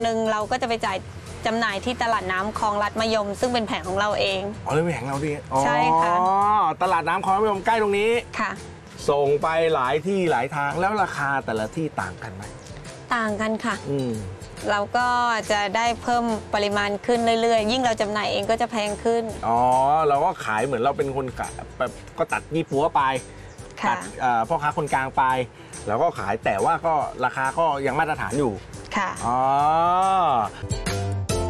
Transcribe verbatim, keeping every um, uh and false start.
หนึ่งเราก็จะไปจ่ายจำหน่ายที่ตลาดน้ำคลองลัดมะยมซึ่งเป็นแผงของเราเองอ๋อเลยเป็นแผงเราดิใช่ค่ะอ๋อตลาดน้ำคลองลัดมะยมใกล้ตรงนี้ค่ะส่งไปหลายที่หลายทางแล้วราคาแต่ละที่ต่างกันไหมต่างกันค่ะอืมเราก็จะได้เพิ่มปริมาณขึ้นเรื่อยๆยิ่งเราจำหน่ายเองก็จะแพงขึ้นอ๋อเราก็ขายเหมือนเราเป็นคนแบบก็ตัดยี่ปัวไปตัดพ่อค้าคนกลางไปแล้วก็ขายแต่ว่าก็ราคาก็ยังมาตรฐานอยู่ค่ะอ๋อ